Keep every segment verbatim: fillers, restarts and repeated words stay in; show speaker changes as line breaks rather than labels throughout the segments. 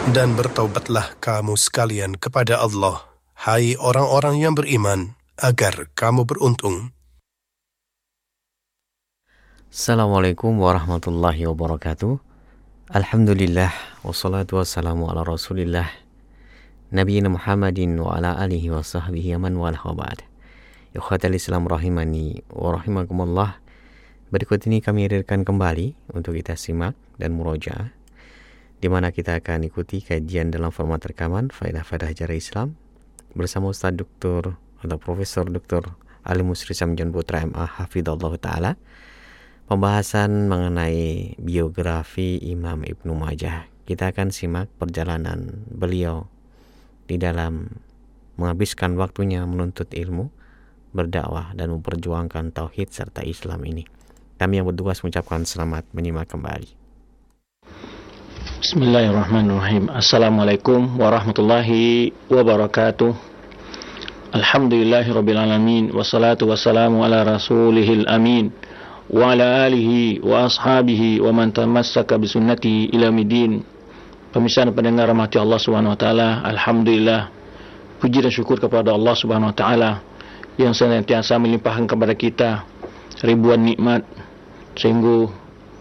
Dan bertaubatlah kamu sekalian kepada Allah, hai orang-orang yang beriman, agar kamu beruntung.
Assalamualaikum warahmatullahi wabarakatuh. Alhamdulillah, wassalatu wassalamu ala rasulillah, Nabiyina Muhammadin wa ala alihi wa sahbihi aman wa alhabad. Ikhwatal Islam rahimani wa rahimakumullah. Berikut ini kami hadirkan kembali untuk kita simak dan murojaah, di mana kita akan ikuti kajian dalam format rekaman Faedah-Faedah Ajaran Islam bersama Ustaz Doktor atau Profesor Doktor Ali Musri Samjan Putra M A Hafidhullah Ta'ala. Pembahasan mengenai biografi Imam Ibnu Majah. Kita akan simak perjalanan beliau di dalam menghabiskan waktunya menuntut ilmu, berdakwah dan memperjuangkan tauhid serta Islam ini. Kami yang bertugas mengucapkan selamat menyimak kembali.
Bismillahirrahmanirrahim. Assalamualaikum warahmatullahi wabarakatuh. Alhamdulillahirabbil alamin, wassalatu wassalamu ala rasulihil amin wa ala alihi wa ashabihi wa man tamassaka bisunnati ila middin. Pemirsa dan pendengar rahmati Allah Subhanahu wa taala, alhamdulillah, puji dan syukur kepada Allah Subhanahu wa taala yang senantiasa melimpahkan kepada kita ribuan nikmat, sehingga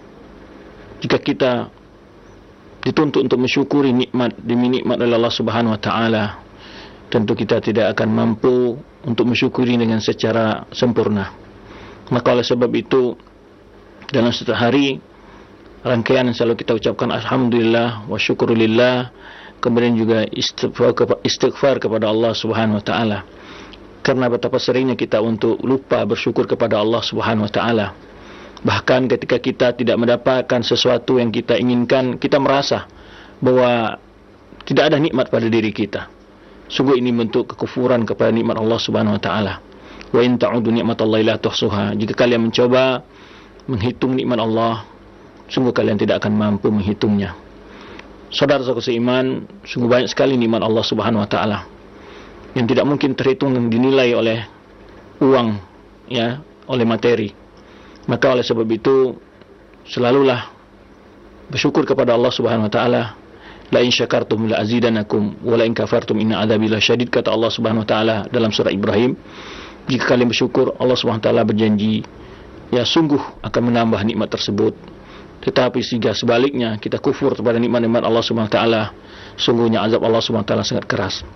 jika kita dituntut untuk mensyukuri nikmat demi nikmat oleh Allah Subhanahu wa taala, tentu kita tidak akan mampu untuk mensyukuri dengan secara sempurna. Maka oleh sebab itu, dalam setiap hari rangkaian yang selalu kita ucapkan alhamdulillah wa syukurillah, kemudian juga istighfar, istighfar kepada Allah Subhanahu wa taala. Karena betapa seringnya kita untuk lupa bersyukur kepada Allah Subhanahu wa taala. Bahkan ketika kita tidak mendapatkan sesuatu yang kita inginkan, kita merasa bahwa tidak ada nikmat pada diri kita. Sungguh ini bentuk kekufuran kepada nikmat Allah Subhanahu wa taala. Wa in ta'udu ni'matallahi la tuhsuha. Jika kalian mencoba menghitung nikmat Allah, sungguh kalian tidak akan mampu menghitungnya. Saudara-saudara seiman, sungguh banyak sekali nikmat Allah Subhanahu wa taala yang tidak mungkin terhitung dan dinilai oleh uang, ya, oleh materi. Maka oleh sebab itu, selalulah bersyukur kepada Allah Subhanahu wa taala. La in syakartum la azidanakum wa la in kafartum inna adzabi lasyadid, kata Allah Subhanahu wa taala dalam surah Ibrahim. Jika kalian bersyukur, Allah Subhanahu wa taala berjanji, ya, sungguh akan menambah nikmat tersebut. Tetapi jika sebaliknya kita kufur kepada nikmat-nikmat Allah Subhanahu wa taala, sungguhnya azab Allah Subhanahu wa taala sangat keras.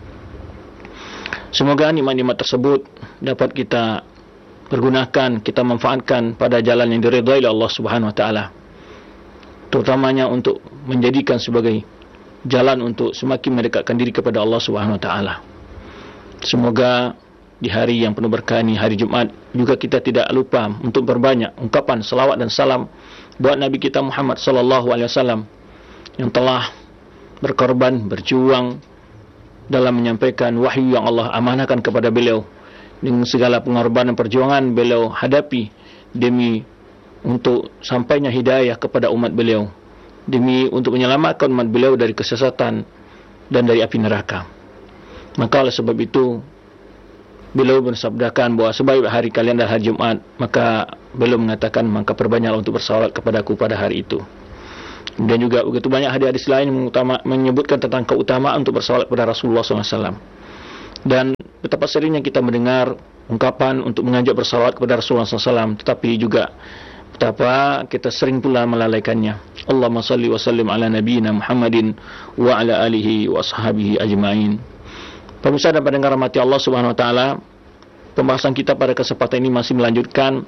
Semoga nikmat-nikmat tersebut dapat kita pergunakan, kita manfaatkan pada jalan yang diridhai oleh Allah Subhanahu wa taala, terutamanya untuk menjadikan sebagai jalan untuk semakin mendekatkan diri kepada Allah Subhanahu wa taala. Semoga di hari yang penuh berkah ini, hari Jumat, juga kita tidak lupa untuk berbanyak ungkapan salawat dan salam buat Nabi kita Muhammad sallallahu alaihi wasallam yang telah berkorban, berjuang dalam menyampaikan wahyu yang Allah amanahkan kepada beliau. Dengan segala pengorbanan perjuangan beliau hadapi demi untuk sampainya hidayah kepada umat beliau, demi untuk menyelamatkan umat beliau dari kesesatan dan dari api neraka. Maka oleh sebab itu, beliau bersabdakan bahawa sebaik hari kalian adalah hari Jumat, maka beliau mengatakan, maka perbanyaklah untuk bersalawat kepadaku pada hari itu. Dan juga begitu banyak hadis-hadis lain yang menyebutkan tentang keutamaan untuk bersalawat kepada Rasulullah sallallahu alaihi wasallam. Dan betapa seringnya kita mendengar ungkapan untuk mengajak bersalawat kepada Rasulullah sallallahu alaihi wasallam, tetapi juga betapa kita sering pula melalaikannya. Allahumma salli wa sallim ala nabiyyina Muhammadin wa ala alihi wa ashabihi ajma'in. Pemirsa dan pendengar rahmati Allah Subhanahu wa taala, pembahasan kita pada kesempatan ini masih melanjutkan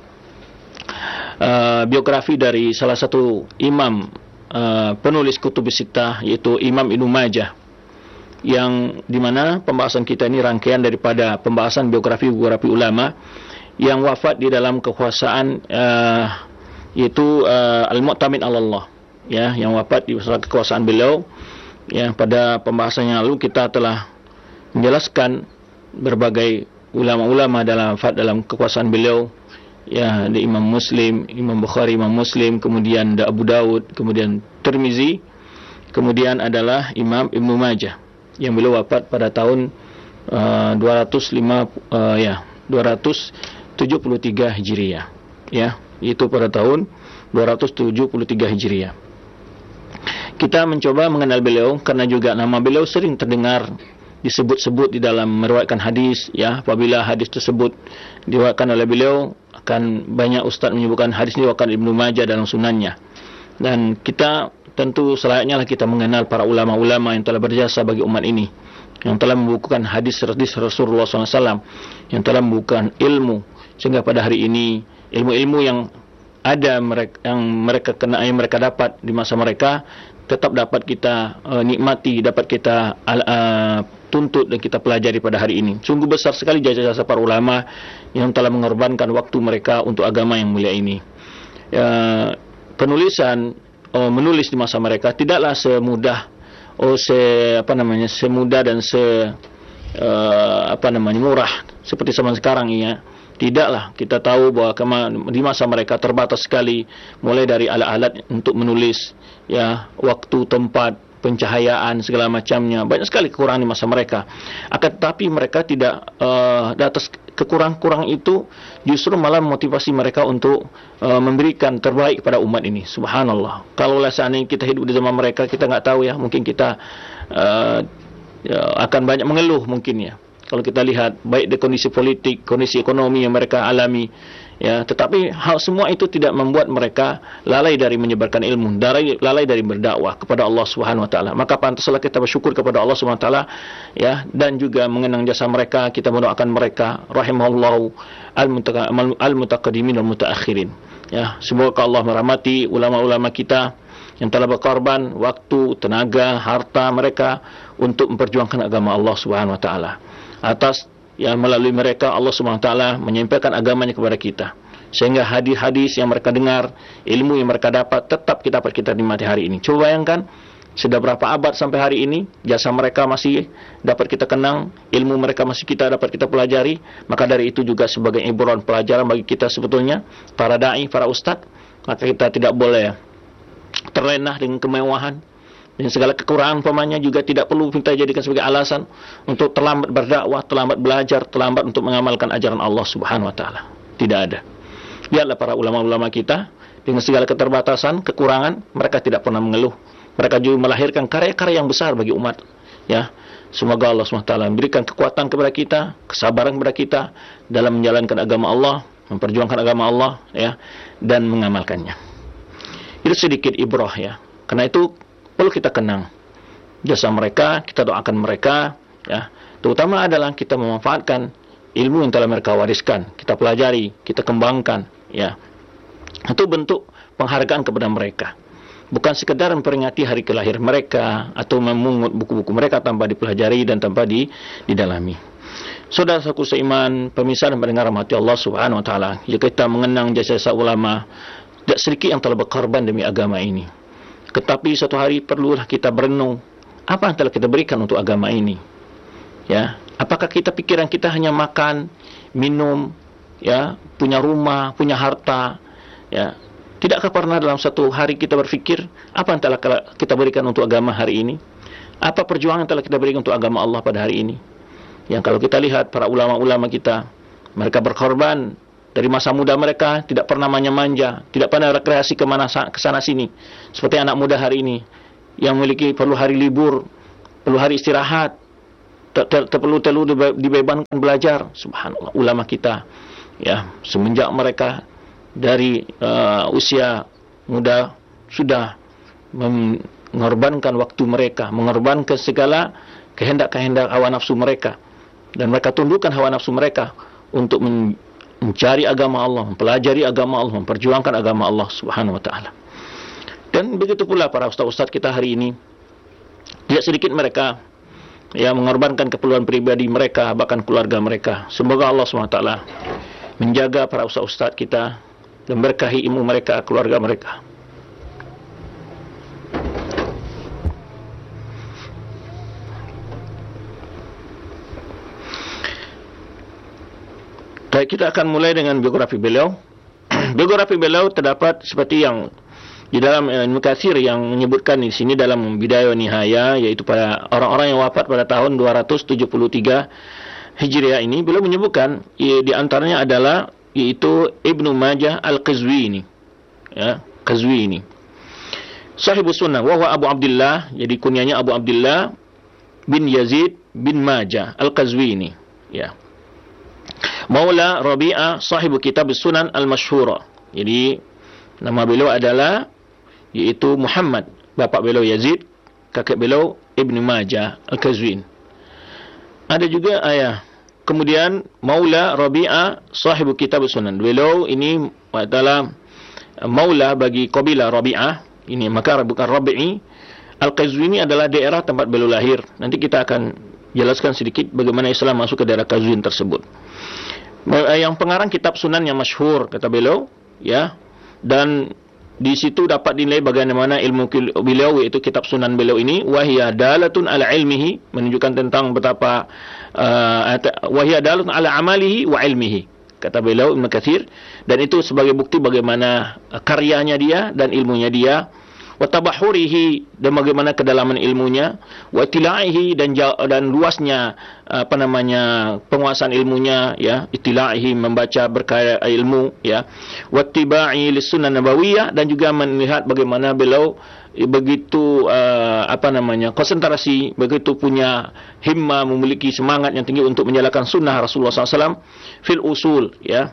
uh, biografi dari salah satu imam uh, penulis Kutubus Sittah, yaitu Imam Ibnu Majah, yang dimana pembahasan kita ini rangkaian daripada pembahasan biografi-biografi ulama yang wafat di dalam kekuasaan uh, yaitu uh, Al-Mu'tamin Allah, ya, yang wafat di masa kekuasaan beliau. Ya, pada pembahasan yang lalu kita telah menjelaskan berbagai ulama-ulama dalam wafat dalam kekuasaan beliau, ya, ada Imam Muslim, Imam Bukhari, Imam Muslim, kemudian ada Abu Dawud, kemudian Tirmizi, kemudian adalah Imam Ibnu Majah yang beliau wafat pada tahun uh, dua ratus lima uh, ya dua ratus tujuh puluh tiga Hijriah, ya, itu pada tahun dua ratus tujuh puluh tiga Hijriah. Kita mencoba mengenal beliau karena juga nama beliau sering terdengar disebut-sebut di dalam meriwayatkan hadis, ya. Apabila hadis tersebut diriwayatkan oleh beliau, akan banyak ustaz menyebutkan hadis ini diriwayatkan Ibnu Majah dalam sunannya. Dan kita tentu selayaknya lah kita mengenal para ulama-ulama yang telah berjasa bagi umat ini, yang telah membukukan hadis-hadis Rasulullah sallallahu alaihi wasallam, yang telah membukukan ilmu, sehingga pada hari ini ilmu-ilmu yang ada mereka, yang mereka kena, yang mereka dapat di masa mereka tetap dapat kita uh, nikmati, dapat kita uh, tuntut dan kita pelajari pada hari ini. Sungguh besar sekali jasa-jasa para ulama yang telah mengorbankan waktu mereka untuk agama yang mulia ini. Uh, penulisan, uh, menulis di masa mereka tidaklah semudah, oh se apa namanya, semudah dan se uh, apa namanya murah seperti zaman sekarang ya. Tidaklah, kita tahu bahawa di masa mereka terbatas sekali, mulai dari alat-alat untuk menulis, ya, waktu, tempat, pencahayaan, segala macamnya. Banyak sekali kekurangan di masa mereka. Akan tetapi mereka tidak, uh, di atas kekurangan-kekurangan itu justru malah memotivasi mereka untuk uh, memberikan terbaik kepada umat ini. Subhanallah. Kalau seandainya kita hidup di zaman mereka, kita nggak tahu ya, mungkin kita uh, ya, akan banyak mengeluh mungkin ya. Kalau kita lihat baik di kondisi politik, kondisi ekonomi yang mereka alami, ya, tetapi hal semua itu tidak membuat mereka lalai dari menyebarkan ilmu, lalai, lalai dari berdakwah kepada Allah Subhanahu Wa Taala. Maka pantaslah kita bersyukur kepada Allah Subhanahu Wa Taala, ya, dan juga mengenang jasa mereka. Kita mendoakan mereka, rahimahullahu al-mutaqaddimin wal mutaakhirin. Ya, semoga Allah merahmati ulama-ulama kita yang telah berkorban waktu, tenaga, harta mereka untuk memperjuangkan agama Allah Subhanahu Wa Taala. Atas yang melalui mereka Allah Subhanahu Wa Taala menyampaikan agamanya kepada kita, sehingga hadis-hadis yang mereka dengar, ilmu yang mereka dapat tetap kita dapat kita nikmati hari ini. Coba bayangkan, sudah berapa abad sampai hari ini jasa mereka masih dapat kita kenang, ilmu mereka masih kita dapat kita pelajari. Maka dari itu juga sebagai hiburan pelajaran bagi kita sebetulnya, para dai, para ustaz, maka kita tidak boleh terlena dengan kemewahan dan segala kekurangan pamannya juga tidak perlu kita jadikan sebagai alasan untuk terlambat berdakwah, terlambat belajar, terlambat untuk mengamalkan ajaran Allah Subhanahu Wa Taala. Tidak ada. Lihatlah para ulama-ulama kita dengan segala keterbatasan, kekurangan, mereka tidak pernah mengeluh. Mereka juga melahirkan karya-karya yang besar bagi umat. Ya, semoga Allah Subhanahu Wa Taala memberikan kekuatan kepada kita, kesabaran kepada kita dalam menjalankan agama Allah, memperjuangkan agama Allah, ya, dan mengamalkannya. Itu sedikit ibrah ya. Karena itu perlu kita kenang jasa mereka, kita doakan mereka, ya. Terutama adalah kita memanfaatkan ilmu yang telah mereka wariskan, kita pelajari, kita kembangkan, ya. Itu bentuk penghargaan kepada mereka. Bukan sekedar memperingati hari kelahir mereka atau memungut buku-buku mereka tanpa dipelajari dan tanpa di, didalami. Saudara-saudaraku seiman, pemirsa dan pendengar rahmati Allah Subhanahu Wa Taala, jika kita mengenang jasa-jasa ulama, tidak sedikit yang telah berkorban demi agama ini. Tetapi suatu hari perlulah kita berenung, apa yang telah kita berikan untuk agama ini, ya. Apakah kita pikiran kita hanya makan, minum, ya, punya rumah, punya harta, ya. Tidakkah pernah dalam satu hari kita berfikir apa yang telah kita berikan untuk agama hari ini? Apa perjuangan yang telah kita berikan untuk agama Allah pada hari ini? Yang kalau kita lihat para ulama-ulama kita, mereka berkorban dari masa muda mereka, tidak pernah manja-manja, tidak pernah rekreasi ke mana ke sana sini. Seperti anak muda hari ini yang memiliki perlu hari libur, perlu hari istirahat, tak perlu perlu dibebankan belajar. Subhanallah, ulama kita, ya, semenjak mereka dari uh, usia muda sudah mengorbankan waktu mereka, mengorbankan segala kehendak-kehendak hawa nafsu mereka, dan mereka tundukkan hawa nafsu mereka untuk men mencari agama Allah, mempelajari agama Allah, memperjuangkan agama Allah Subhanahu Wa Taala. Dan begitu pula para ustaz-ustaz kita hari ini, tidak sedikit mereka yang mengorbankan keperluan pribadi mereka, bahkan keluarga mereka. Semoga Allah Subhanahu Wa Taala menjaga para ustaz-ustaz kita dan berkahi ilmu mereka, keluarga mereka. Baik, kita akan mulai dengan biografi beliau. Biografi beliau terdapat seperti yang di dalam Ibnu Katsir yang menyebutkan di sini dalam Bidayah wa Nihayah, yaitu pada orang-orang yang wafat pada tahun dua ratus tujuh puluh tiga Hijriah ini. Beliau menyebutkan di antaranya adalah yaitu Ibnu Majah Al-Qazwini, ya, Qazwini. sahibus sunnah wa huwa Abu Abdullah, jadi kunyanya Abu Abdullah bin Yazid bin Majah Al-Qazwini, ya. Maula Rabi'ah sahibu kitab sunan al-masyhura. Jadi nama beliau adalah yaitu Muhammad, bapa beliau Yazid, kakek beliau Ibn Majah Al-Qazwin. Ada juga ayah. Kemudian Maula Rabi'ah sahibu kitab sunan. Beliau ini adalah maula bagi kabilah Rabi'ah. Ini maka bukan Rabi'i. Al-Qazwini adalah daerah tempat beliau lahir. Nanti kita akan jelaskan sedikit bagaimana Islam masuk ke daerah Qazwin tersebut. Yang pengarang kitab sunan yang masyhur kata beliau, ya. Dan di situ dapat dinilai bagaimana ilmu beliau, yaitu kitab sunan beliau ini wahiyya dalatun ala ilmihi, menunjukkan tentang betapa uh, wahiyya dalatun ala amalihi wa ilmihi, kata beliau Ibnu Katsir, dan itu sebagai bukti bagaimana karyanya dia dan ilmunya dia, wa tabahurihi, dan bagaimana kedalaman ilmunya, wa tilaihi, dan dan luasnya apa namanya penguasaan ilmunya, ya, itilaihi, membaca berkaya ilmu, ya, wa tibai lis-sunnah nabawiyah, dan juga melihat bagaimana beliau begitu uh, apa namanya konsentrasi, begitu punya himmah, memiliki semangat yang tinggi untuk menjalankan sunnah Rasulullah sallallahu alaihi wasallam fil usul, ya,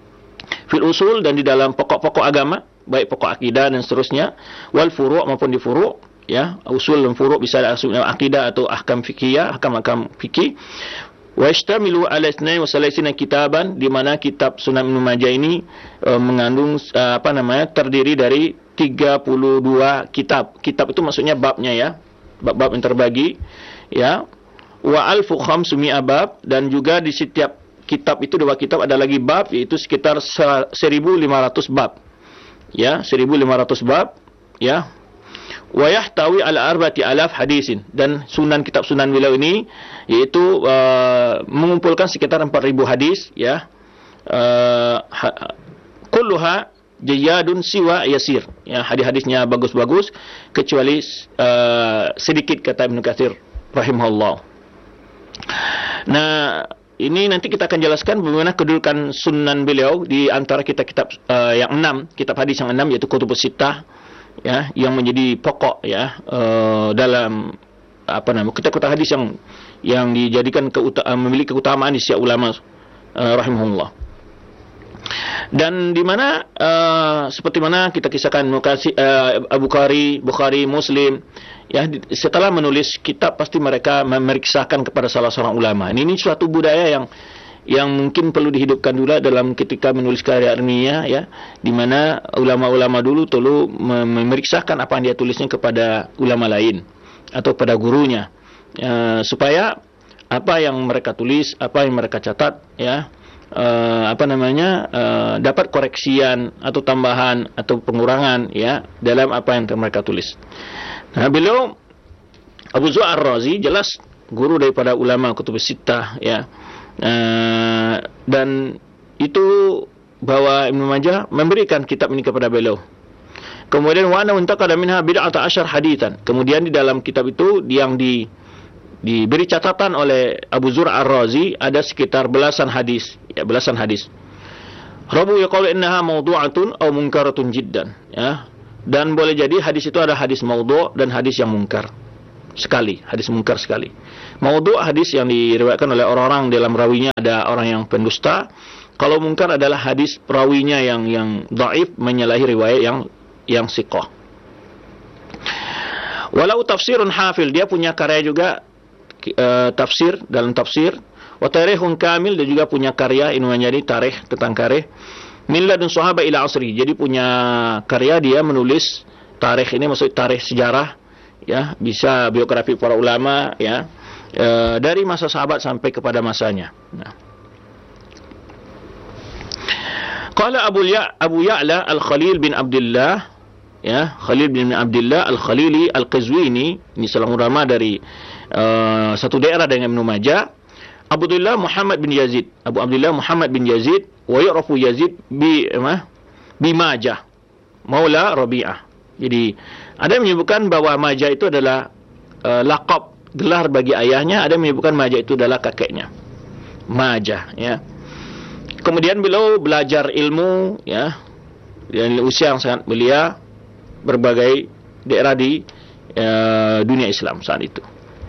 fil usul, dan di dalam pokok-pokok agama, baik pokok akidah dan seterusnya, wal furu' maupun di furu', ya, usul dan furu' bisa ada akidah atau ahkam fikih, ahkam-ahkam fikih. Wa yashtamilu ala isnain wa salaisina kitaban, di mana kitab Sunan Ibnu Majah ini e, mengandung e, apa namanya terdiri dari tiga puluh dua kitab. Kitab itu maksudnya babnya, ya, bab-bab yang terbagi, ya. Wa alfu khamsumi'a bab, dan juga di setiap kitab itu, dua kitab ada lagi bab, yaitu sekitar seribu lima ratus bab. Ya, seribu lima ratus bab, ya. Wa yahtawi ala arba'ati alaf hadisin, dan sunan kitab sunan beliau ini yaitu uh, mengumpulkan sekitar empat ribu hadis, ya. Uh, ha, kulluha jayyadun siwa yasir, ya, hadis-hadisnya bagus-bagus kecuali uh, sedikit, kata Ibnu Katsir rahimahullah. Nah, ini nanti kita akan jelaskan bagaimana kedudukan sunan beliau di antara kitab-kitab uh, yang enam, kitab hadis yang enam, yaitu Kutubus Sittah, ya, yang menjadi pokok, ya, uh, dalam apa namanya kitab-kitab hadis yang yang dijadikan keuta- memiliki keutamaan di setiap ulama uh, rahimahullah. Dan di mana uh, seperti mana kita kisahkan uh, Abu Bukhari, Bukhari, Muslim, ya, setelah menulis kitab pasti mereka memeriksakan kepada salah seorang ulama. Ini, ini suatu budaya yang yang mungkin perlu dihidupkan dulu dalam ketika menulis karya ilmiah, ya, di mana ulama-ulama dulu perlu memeriksakan apa yang dia tulisnya kepada ulama lain atau pada gurunya, uh, supaya apa yang mereka tulis, apa yang mereka catat, ya, Uh, apa namanya uh, dapat koreksian atau tambahan atau pengurangan, ya, dalam apa yang mereka tulis. Nah, beliau Abu Zur'ah Ar-Razi jelas guru daripada ulama Kutubus Sittah, ya, uh, dan itu bahwa Ibnu Majah memberikan kitab ini kepada beliau. Kemudian wa ana untaqada minha bid'ata asyar haditsan. Kemudian di dalam kitab itu yang di diberi catatan oleh Abu Zur'ah Ar-Razi ada sekitar belasan hadis, ya, belasan hadis. Rabu yaqulu innaha mawdu'atun aw munkaratun jiddan, ya. Dan boleh jadi hadis itu ada hadis maudhu' dan hadis yang mungkar sekali, hadis mungkar sekali. Maudhu' hadis yang diriwayatkan oleh orang-orang dalam rawinya ada orang yang pendusta. Kalau mungkar adalah hadis rawinya yang yang dhaif, menyalahi riwayat yang yang siqah. Walau tafsirun hafil, dia punya karya juga, Uh, tafsir, dalam tafsir, wa tarikhun kamil, dia juga punya karya ini menjadi tarikh, tentang karya min ladun sahabat ila asri, jadi punya karya dia menulis tarikh ini, maksud tarikh sejarah, ya, bisa biografi para ulama, ya, uh, dari masa sahabat sampai kepada masanya. Nah, qala Abu Ya Abu Ya'la Al-Khalil bin Abdullah, ya, Khalil bin Abdullah Al-Khalili Al-Qazwini, ini seorang ulama dari Uh, satu daerah dengan Ibnu Majah. Abdullah Muhammad bin Yazid, Abu Abdullah Muhammad bin Yazid, wa yu'rafu Yazid bi ma bi Majah Maula Rabi'ah. Jadi ada yang menyebutkan bahwa Majah itu adalah uh, laqab, gelar bagi ayahnya, ada yang menyebutkan Majah itu adalah kakeknya. Majah, ya. Kemudian beliau belajar ilmu, ya, dan usia yang sangat belia, berbagai daerah di uh, dunia Islam saat itu.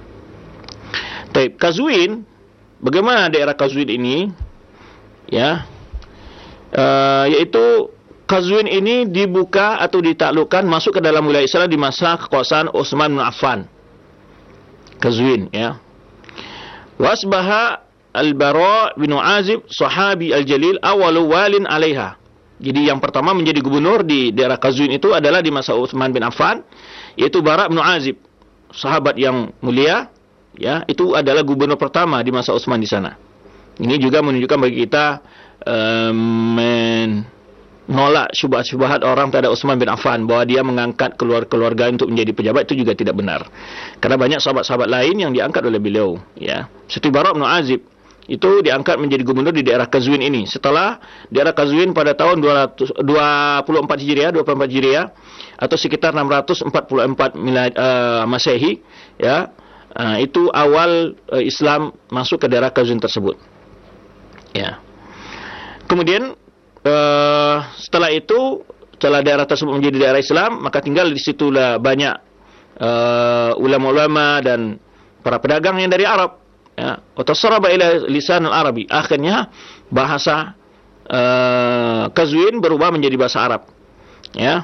Taib Qazwin, bagaimana daerah Qazwin ini? Ya, uh, yaitu Qazwin ini dibuka atau ditaklukkan masuk ke dalam wilayah Islam di masa kekuasaan Utsman bin Affan. Qazwin, ya. Wasbaha Al-Bara bin Azib sahabi al-Jalil awalu walin alaiha. Jadi yang pertama menjadi gubernur di daerah Qazwin itu adalah di masa Utsman bin Affan, yaitu Bara bin Azib, sahabat yang mulia, ya, itu adalah gubernur pertama di masa Utsman di sana. Ini juga menunjukkan bagi kita um, menolak syubhat-syubhat orang terhadap Utsman bin Affan bahwa dia mengangkat keluarga-keluarga untuk menjadi pejabat, itu juga tidak benar. Karena banyak sahabat-sahabat lain yang diangkat oleh beliau, ya. Seperti Bara bin Azib itu diangkat menjadi gubernur di daerah Qazwin ini. Setelah daerah Qazwin pada tahun dua puluh empat Hijriah, dua puluh empat Hijriah atau sekitar enam ratus empat puluh empat milad, uh, Masehi, ya. Uh, itu awal uh, Islam masuk ke daerah Qazwin tersebut. Ya. Kemudian uh, setelah itu, setelah daerah tersebut menjadi daerah Islam, maka tinggal di situlah banyak uh, ulama-ulama dan para pedagang yang dari Arab. Ya, watasaraba ila lisan al-Arabi. Akhirnya bahasa uh, Qazwin berubah menjadi bahasa Arab. Ya.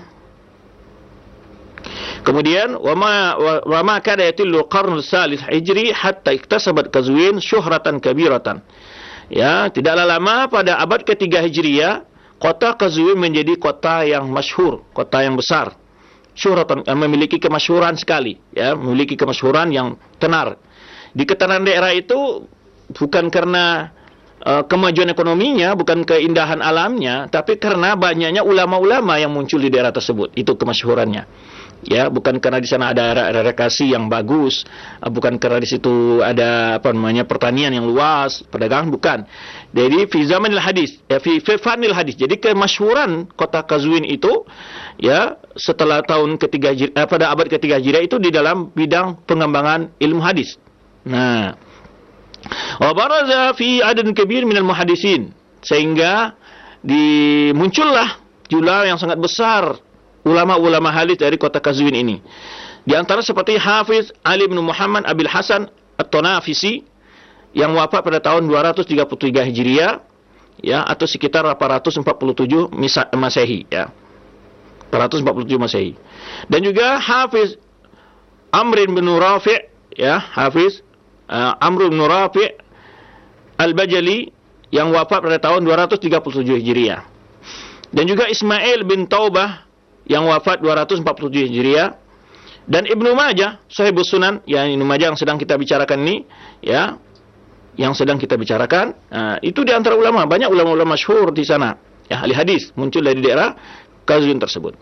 Kemudian wama wama kada yatillu qarn salis hijri hatta iktasabat Qazwin syuhratan kabiratan. Ya, tidaklah lama pada abad ketiga Hijriah, kota Qazwin menjadi kota yang masyhur, kota yang besar. Syuhratan, memiliki kemasyhuran sekali, ya, memiliki kemasyhuran yang tenar. Di ketahanan daerah itu bukan karena uh, kemajuan ekonominya, bukan keindahan alamnya, tapi karena banyaknya ulama-ulama yang muncul di daerah tersebut. Itu kemasyhurannya. Ya, bukan karena di sana ada rekreasi yang bagus, uh, bukan karena di situ ada apa namanya pertanian yang luas, perdagangan, bukan. Jadi fi zamanil hadis, ya fi fanil hadis. Jadi kemasyhuran kota Qazwin itu, ya, setelah tahun ketiga eh, pada abad ketiga Hijriah itu di dalam bidang pengembangan ilmu hadis. Nah, wa baraza fi adad kabir minal muhaddisin, sehingga dimuncullah jumlah yang sangat besar ulama-ulama hadis dari kota Qazwin ini. Di antara seperti Hafiz Ali bin Muhammad Abil Hasan At-Tanafisi yang wafat pada tahun dua ratus tiga puluh tiga Hijriah, ya, atau sekitar delapan ratus empat puluh tujuh Masehi, ya. delapan ratus empat puluh tujuh Masehi. Dan juga Hafiz Amr bin Rafi', ya, Hafiz Uh, Amr bin Rafi' Al-Bajali yang wafat pada tahun dua ratus tiga puluh tujuh Hijriah. Dan juga Ismail bin Taubah yang wafat dua ratus empat puluh tujuh Hijriah. Dan Ibnu Majah, Sahibus Sunan, yang Ibnu Majah yang sedang kita bicarakan ini, ya, yang sedang kita bicarakan, uh, itu di antara ulama, banyak ulama-ulama masyhur di sana, ya, ahli hadis muncul dari daerah Qazwin tersebut.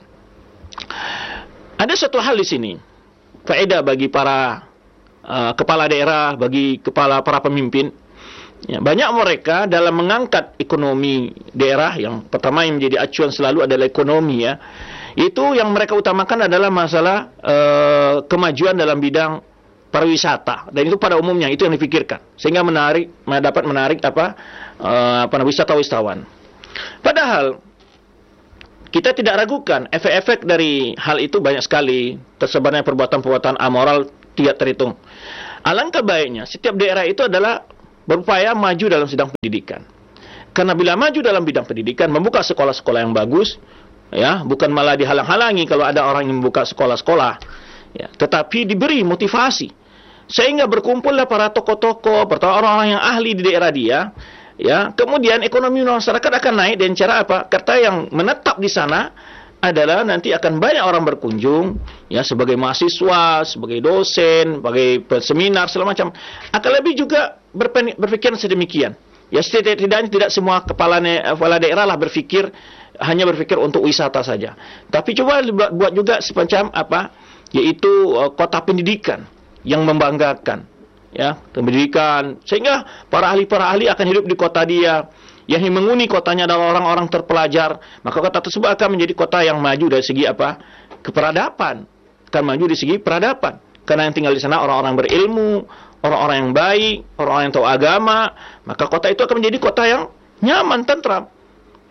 Ada satu hal di sini, faedah bagi para Uh, kepala daerah, bagi kepala para pemimpin, ya, banyak mereka dalam mengangkat ekonomi daerah, yang pertama yang menjadi acuan selalu adalah ekonomi, ya, itu yang mereka utamakan adalah masalah uh, kemajuan dalam bidang pariwisata, dan itu pada umumnya itu yang dipikirkan, sehingga menarik, dapat menarik apa uh, apa wisata-wisatawan. Padahal kita tidak ragukan efek-efek dari hal itu banyak sekali, tersebarnya perbuatan-perbuatan amoral tidak terhitung. Alangkah baiknya setiap daerah itu adalah berupaya maju dalam bidang pendidikan. Karena bila maju dalam bidang pendidikan, membuka sekolah-sekolah yang bagus, ya, bukan malah dihalang-halangi kalau ada orang yang membuka sekolah-sekolah, ya, tetapi diberi motivasi sehingga berkumpullah para tokoh-tokoh, para orang-orang yang ahli di daerah dia, ya, kemudian ekonomi masyarakat akan naik. Dan cara apa? Kata yang menetap di sana adalah nanti akan banyak orang berkunjung, ya, sebagai mahasiswa, sebagai dosen, sebagai seminar, segala macam. Akan lebih juga berpikir sedemikian. Ya, setidaknya tidak semua kepala, kepala daerah lah berpikir, hanya berpikir untuk wisata saja. Tapi coba buat juga semacam apa, yaitu uh, kota pendidikan yang membanggakan, ya, pendidikan, sehingga para ahli-para ahli akan hidup di kota dia. Yang menghuni kotanya adalah orang-orang terpelajar, maka kota tersebut akan menjadi kota yang maju dari segi apa? Keperadaban. Akan maju dari segi peradaban. Karena yang tinggal di sana orang-orang berilmu, orang-orang yang baik, orang-orang yang tahu agama, maka kota itu akan menjadi kota yang nyaman, tentram.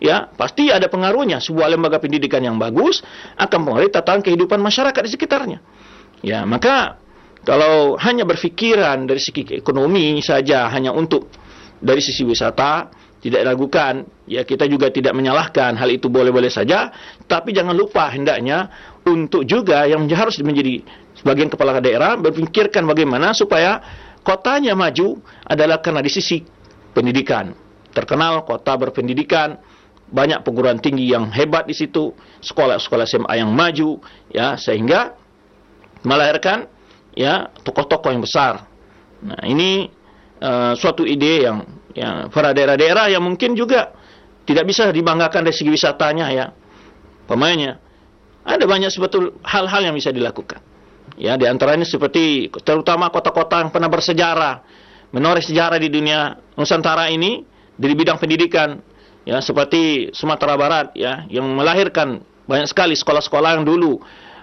ya pasti ada pengaruhnya. Sebuah lembaga pendidikan yang bagus akan mempengaruhi tatanan kehidupan masyarakat di sekitarnya. Ya, maka kalau hanya berfikiran dari segi ekonomi saja, hanya untuk dari sisi wisata, tidak dilakukan, ya kita juga tidak menyalahkan, hal itu boleh-boleh saja, tapi jangan lupa hendaknya untuk juga yang harus menjadi sebagian kepala daerah berpikirkan bagaimana supaya kotanya maju adalah karena di sisi pendidikan. Terkenal kota berpendidikan, banyak perguruan tinggi yang hebat di situ, sekolah-sekolah S M A yang maju, ya sehingga melahirkan ya tokoh-tokoh yang besar. Nah, ini uh, suatu ide yang ya, para daerah-daerah yang mungkin juga tidak bisa dibanggakan dari segi wisatanya ya. Pemainnya ada banyak sebetul hal-hal yang bisa dilakukan. Ya, di antaranya seperti terutama kota-kota yang pernah bersejarah, menoreh sejarah di dunia Nusantara ini di bidang pendidikan, ya seperti Sumatera Barat ya, yang melahirkan banyak sekali sekolah-sekolah yang dulu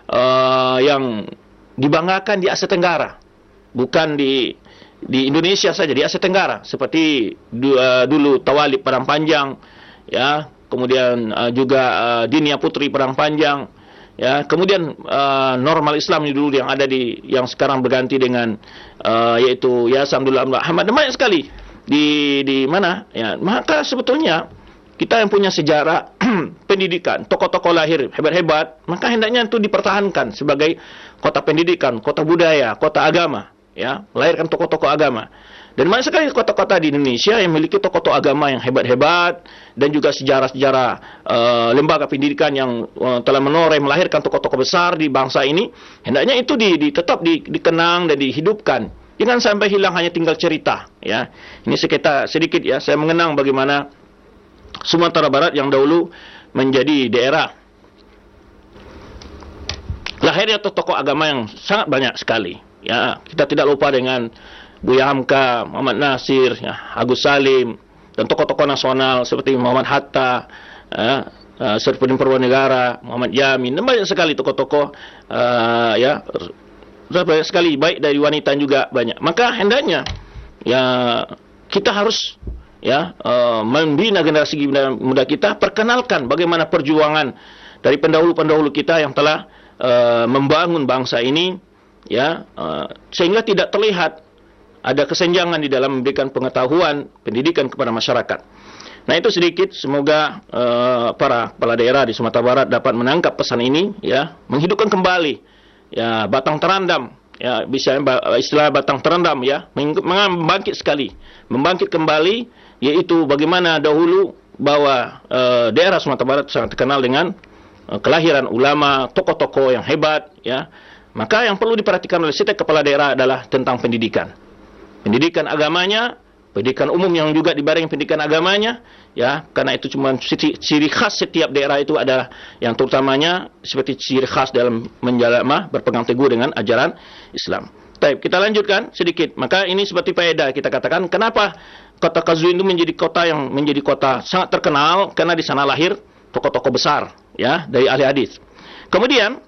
uh, yang dibanggakan di Asia Tenggara, bukan di di Indonesia saja, di Asia Tenggara, seperti uh, dulu Tawalib Padang Panjang, ya, kemudian uh, juga uh, Dinia Putri Padang Panjang, ya, kemudian uh, Normal Islam dulu yang ada di, yang sekarang berganti dengan uh, yaitu Yayasan Abdullah Ahmad, dan banyak sekali di di mana, ya, maka sebetulnya kita yang punya sejarah pendidikan, tokoh-tokoh lahir hebat-hebat, maka hendaknya itu dipertahankan sebagai kota pendidikan, kota budaya, kota agama. Ya, melahirkan tokoh-tokoh agama. Dan banyak sekali kota-kota di Indonesia yang memiliki tokoh-tokoh agama yang hebat-hebat dan juga sejarah-sejarah uh, lembaga pendidikan yang uh, telah menoreh melahirkan tokoh-tokoh besar di bangsa ini. Hendaknya itu di, di, tetap di, dikenang dan dihidupkan. Jangan sampai hilang hanya tinggal cerita. Ya, ini sekitar sedikit ya saya mengenang bagaimana Sumatera Barat yang dahulu menjadi daerah lahirnya tokoh agama yang sangat banyak sekali. Ya, kita tidak lupa dengan Buya Hamka, Muhammad Nasir, ya, Agus Salim, dan tokoh-tokoh nasional seperti Muhammad Hatta, ya, uh, Sarifudin Purwanegara, Muhammad Yamin, dan banyak sekali tokoh-tokoh, uh, ya, banyak sekali, baik dari wanita juga banyak. Maka hendaknya, ya, kita harus, ya, uh, membina generasi muda kita, perkenalkan bagaimana perjuangan dari pendahulu-pendahulu kita yang telah uh, membangun bangsa ini. Ya, uh, sehingga tidak terlihat ada kesenjangan di dalam memberikan pengetahuan pendidikan kepada masyarakat. Nah, itu sedikit, semoga uh, para kepala daerah di Sumatera Barat dapat menangkap pesan ini, ya, menghidupkan kembali ya batang terendam, ya bisa istilah batang terendam, ya, membangkit sekali, membangkit kembali, yaitu bagaimana dahulu bahwa uh, daerah Sumatera Barat sangat terkenal dengan uh, kelahiran ulama, tokoh-tokoh yang hebat, ya. Maka yang perlu diperhatikan oleh setiap kepala daerah adalah tentang pendidikan. Pendidikan agamanya, pendidikan umum yang juga dibarengi pendidikan agamanya, ya, karena itu cuma ciri khas setiap daerah itu adalah yang terutamanya seperti ciri khas dalam menjalani berpegang teguh dengan ajaran Islam. Baik, kita lanjutkan sedikit. Maka ini seperti faedah kita katakan kenapa kota Qazwin itu menjadi kota yang menjadi kota sangat terkenal, karena di sana lahir tokoh-tokoh besar, ya, dari ahli hadis. Kemudian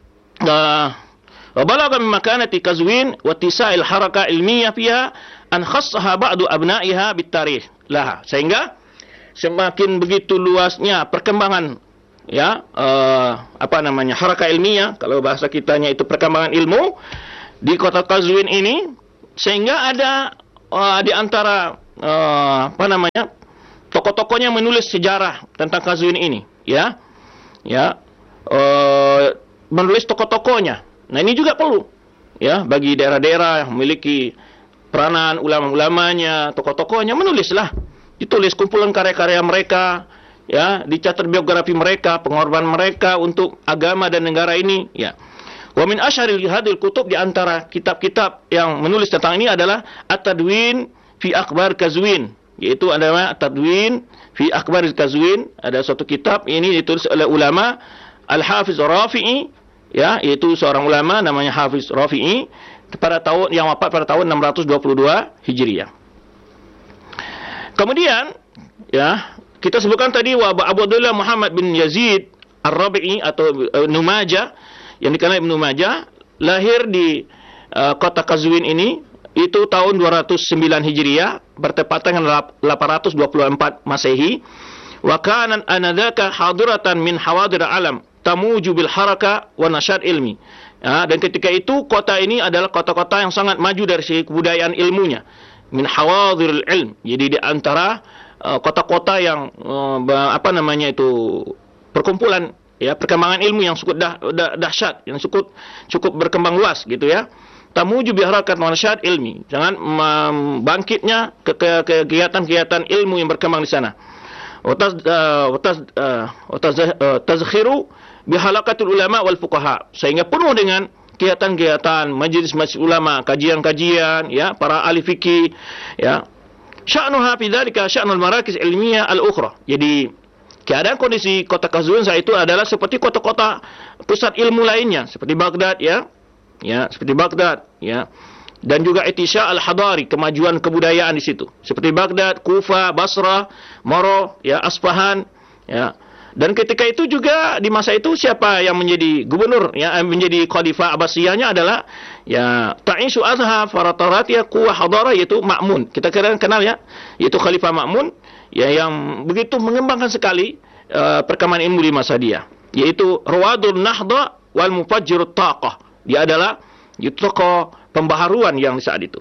uh, وبلغ من مكانة قزوين واتساع الحركة علمية فيها أن خصها بعض أبنائها بالتاريخ لها, sehingga semakin begitu luasnya perkembangan, ya, uh, apa namanya haraka ilmiah, kalau bahasa kitanya itu perkembangan ilmu di kota Qazwin ini, sehingga ada uh, di antara uh, apa namanya tokoh-tokohnya menulis sejarah tentang Qazwin ini, ya, ya, uh, menulis tokoh-tokohnya. Nah, ini juga perlu, ya, bagi daerah-daerah yang memiliki peranan ulama-ulamanya, tokoh-tokohnya, menulislah, ditulis kumpulan karya-karya mereka, ya, dicatat biografi mereka, pengorbanan mereka untuk agama dan negara ini, ya. Wa min asyaril hadil kutub, di antara kitab-kitab yang menulis tentang ini adalah At-Tadwin fi Akhbar Qazwin, yaitu adalah At-Tadwin fi Akhbar Qazwin, ada suatu kitab ini ditulis oleh ulama Al-Hafiz Rafi'i, ya, yaitu seorang ulama namanya Hafiz Rafi'i, pada tahun yang wafat pada tahun enam ratus dua puluh dua Hijriah. Kemudian, ya, kita sebutkan tadi Abu Abdullah Muhammad bin Yazid Ar-Rabi'i atau uh, Numajah, yang dikenal Ibnu Majah, lahir di uh, kota Qazwin ini itu tahun dua ratus sembilan Hijriah, bertepatan dengan delapan ratus dua puluh empat Masehi. Wa kanat anadzaka hadiratan min hawadir alam tamuju bil haraka wa nasyad ilmi. Ya, dan ketika itu kota ini adalah kota-kota yang sangat maju dari segi kebudayaan ilmunya. Min hawadiril ilm. Jadi di antara uh, kota-kota yang uh, apa namanya itu perkumpulan ya perkembangan ilmu yang cukup dah, dah, dahsyat, yang cukup cukup berkembang luas gitu ya. Tamuju bi harakat wa nasyad ilmi. Jangan um, bangkitnya ke kegiatan-kegiatan ilmu yang berkembang di sana. Wa taz uh, wa taz uh, tazkhiru bihalaqatul ulama wal fuqaha, sehingga penuh dengan kegiatan-kegiatan majlis-majlis ulama, kajian-kajian ya para ahli fikih ya. Sya'nuha fi dzalika sya'nul marakiz ilmiyah al-ukhra. Jadi keadaan kondisi kota Qazwin saat itu adalah seperti kota-kota pusat ilmu lainnya seperti Baghdad ya. Ya, seperti Baghdad ya. Dan juga Itisha al-Hadari, kemajuan kebudayaan di situ. Seperti Baghdad, Kufa, Basra, Moro, ya, Asfahan ya. Dan ketika itu juga di masa itu siapa yang menjadi gubernur ya menjadi khalifah Abbasiyahnya adalah ya Ta'ishu Azha Farataratiya Quwa Hadara, yaitu Ma'mun. Kita kenal ya, yaitu Khalifah Ma'mun ya yang begitu mengembangkan sekali uh, perkembangan ilmu di masa dia, yaitu Rawadul Nahda wal Mufajjirut Taqah. Dia adalah itu tokoh pembaharuan yang di saat itu.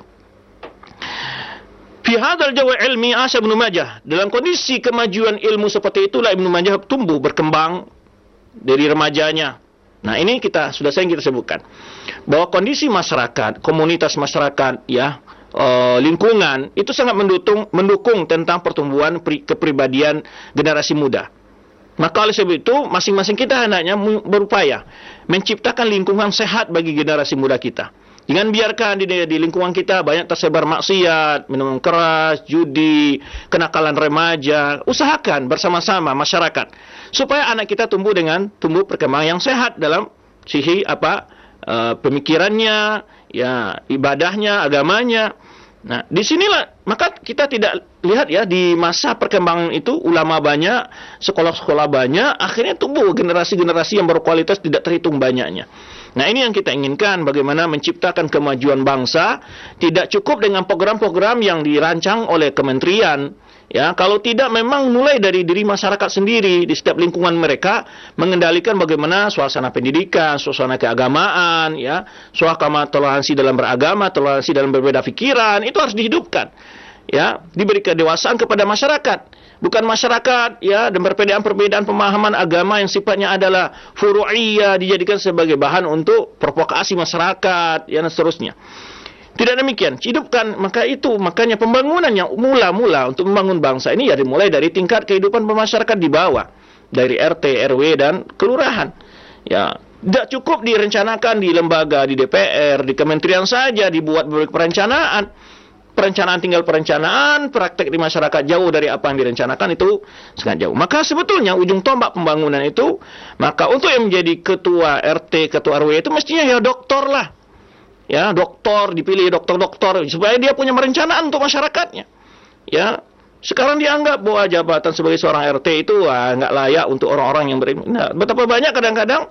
Fi hadzal jawi ilmi asya Ibnu Majah. Dalam kondisi kemajuan ilmu seperti itulah Ibnu Majah tumbuh berkembang dari remajanya. Nah, ini kita sudah sering kita sebutkan bahwa kondisi masyarakat, komunitas masyarakat ya, uh, lingkungan itu sangat mendukung mendukung tentang pertumbuhan pri, kepribadian generasi muda. Maka oleh sebab itu masing-masing kita hendaknya berupaya menciptakan lingkungan sehat bagi generasi muda kita. Jangan biarkan di, di lingkungan kita banyak tersebar maksiat, minuman keras, judi, kenakalan remaja. Usahakan bersama-sama masyarakat supaya anak kita tumbuh dengan tumbuh perkembangan yang sehat dalam sisi apa uh, pemikirannya, ya ibadahnya, agamanya. Nah, disinilah maka kita tidak lihat ya di masa perkembangan itu ulama banyak, sekolah-sekolah banyak, akhirnya tumbuh generasi-generasi yang berkualitas tidak terhitung banyaknya. Nah, ini yang kita inginkan, bagaimana menciptakan kemajuan bangsa tidak cukup dengan program-program yang dirancang oleh kementerian. Ya, kalau tidak memang mulai dari diri masyarakat sendiri di setiap lingkungan mereka mengendalikan bagaimana suasana pendidikan, suasana keagamaan, ya, suasana toleransi dalam beragama, toleransi dalam berbeda pikiran, itu harus dihidupkan. Ya, diberi kedewasaan kepada masyarakat. Bukan masyarakat ya dan perbedaan-perbedaan pemahaman agama yang sifatnya adalah furu'iyah dijadikan sebagai bahan untuk provokasi masyarakat ya dan seterusnya. Tidak demikian, hidupkan maka itu makanya pembangunan yang mula-mula untuk membangun bangsa ini ya dimulai dari tingkat kehidupan bermasyarakat di bawah, dari R T, R W dan kelurahan. Ya, tidak cukup direncanakan di lembaga, di D P R, di kementerian saja dibuat berbagai perencanaan. Perencanaan tinggal perencanaan, praktek di masyarakat jauh dari apa yang direncanakan itu sangat jauh. Maka sebetulnya ujung tombak pembangunan itu, maka untuk yang menjadi ketua R T, ketua R W itu mestinya ya doktor lah. Ya, doktor, dipilih doktor-doktor supaya dia punya perencanaan untuk masyarakatnya. Ya, sekarang dianggap bahwa jabatan sebagai seorang R T itu wah, nggak layak untuk orang-orang yang berilmu. Nah, betapa banyak kadang-kadang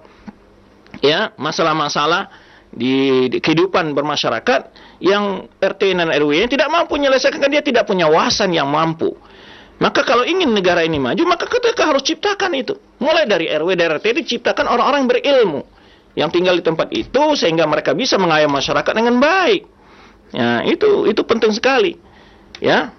ya masalah-masalah di, di kehidupan bermasyarakat yang R T dan R W tidak mampu menyelesaikan, dia tidak punya wawasan yang mampu. Maka kalau ingin negara ini maju, maka kita harus ciptakan itu. Mulai dari R W dan R T diciptakan orang-orang yang berilmu yang tinggal di tempat itu sehingga mereka bisa mengayomi masyarakat dengan baik. Ya, itu itu penting sekali. Ya.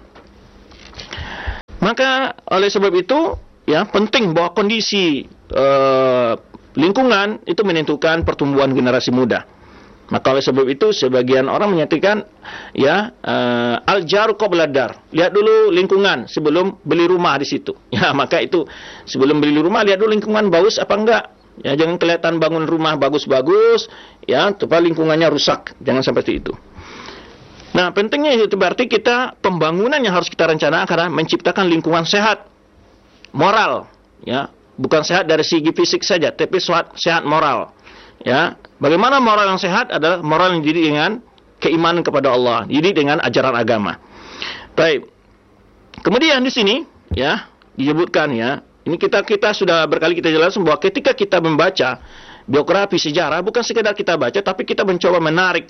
Maka oleh sebab itu ya penting bahwa kondisi uh, lingkungan itu menentukan pertumbuhan generasi muda. Maka oleh sebab itu sebagian orang menyatakan ya uh, al-jaru qabla dar. Lihat dulu lingkungan sebelum beli rumah di situ. Ya, maka itu sebelum beli rumah lihat dulu lingkungan bagus apa enggak. Ya, jangan kelihatan bangun rumah bagus-bagus ya, tapi lingkungannya rusak. Jangan seperti itu. Nah, pentingnya itu berarti kita pembangunan yang harus kita rencanakan adalah menciptakan lingkungan sehat moral, ya. Bukan sehat dari segi fisik saja, tapi sehat, sehat moral. Ya, bagaimana moral yang sehat adalah moral yang dididik dengan keimanan kepada Allah, dididik dengan ajaran agama. Baik. Kemudian di sini ya disebutkan ya, ini kita kita sudah berkali kita jelaskan bahwa ketika kita membaca biografi sejarah bukan sekedar kita baca, tapi kita mencoba menarik